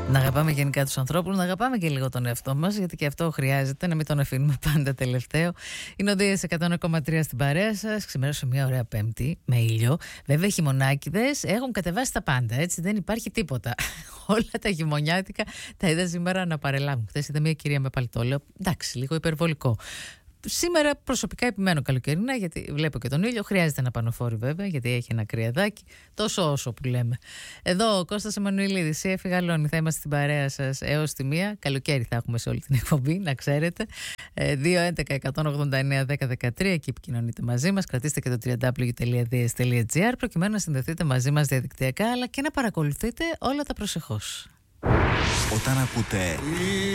Να αγαπάμε γενικά τους ανθρώπους, να αγαπάμε και λίγο τον εαυτό μας, γιατί και αυτό χρειάζεται, να μην τον αφήνουμε πάντα τελευταίο. Είναι ο Δίας 101,3 στην παρέα σας. Ξημέρωσε μια ωραία Πέμπτη με ήλιο. Βέβαια, οι χειμωνάκηδες έχουν κατεβάσει τα πάντα, έτσι δεν υπάρχει τίποτα. Όλα τα χειμωνιάτικα τα είδα σήμερα να παρελάβουν. Χθες είδα μια κυρία με παλτό, λέω εντάξει, λίγο υπερβολικό. Σήμερα προσωπικά επιμένω καλοκαιρινά, γιατί βλέπω και τον ήλιο. Χρειάζεται ένα πανοφόρι βέβαια, γιατί έχει ένα κρυαδάκι. Τόσο όσο που λέμε. Εδώ ο Κώστας Εμμανουηλίδης, η Εφη Γαλώνη, θα είμαστε στην παρέα σας έως τη 1. Καλοκαίρι θα έχουμε σε όλη την εκπομπή, να ξέρετε. 2.11.189.10.13, εκεί επικοινωνείτε μαζί μας. Κρατήστε και το www.ds.gr προκειμένου να συνδεθείτε μαζί μας διαδικτυακά, αλλά και να παρακολουθείτε όλα τα προσεχώς. Όταν ακούτε